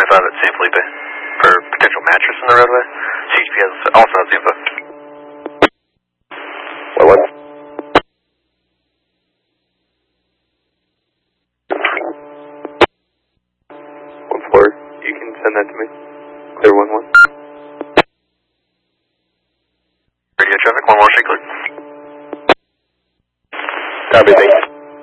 5 at San Felipe for potential mattress in the roadway. CHP also has the info. What? 1-4, you can send that to me. Clear 1-1. Radio traffic, 1-1, straight clear. Copy, thank you.